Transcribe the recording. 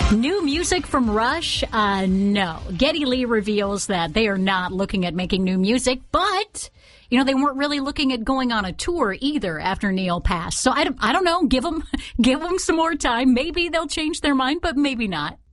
New music from Rush? No. Geddy Lee reveals that they are not looking at making new music, but, they weren't really looking at going on a tour either after Neil passed. So I don't know. Give them some more time. Maybe they'll change their mind, but maybe not.